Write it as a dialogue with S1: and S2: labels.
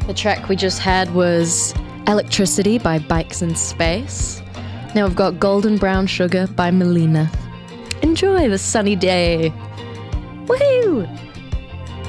S1: The track we just had was Electricity by Bikes in Space. Now we've got Golden Brown Sugar by Melina. Enjoy the sunny day. Woohoo!